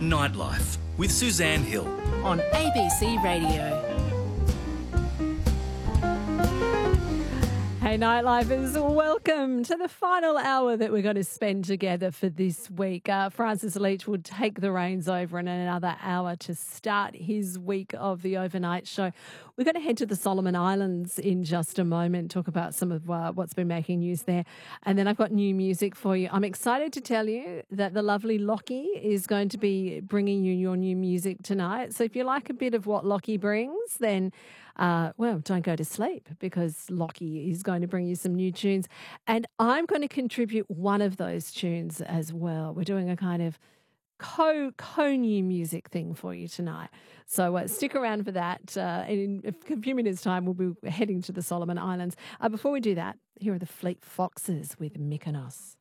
Nightlife with Suzanne Hill on ABC Radio. Hey Nightlifers, welcome to the final hour that we're going to spend together for this week. Francis Leach will take the reins over in another hour to start his week of the overnight show. We're going to head to the Solomon Islands in just a moment, talk about some of what's been making news there. And then I've got new music for you. I'm excited to tell you that the lovely Lockie is going to be bringing you your new music tonight. So if you like a bit of what Lockie brings, then don't go to sleep, because Lockie is going to bring you some new tunes. And I'm going to contribute one of those tunes as well. We're doing a kind of co-new music thing for you tonight. So stick around for that. In a few minutes' time, we'll be heading to the Solomon Islands. Before we do that, here are the Fleet Foxes with Mykonos.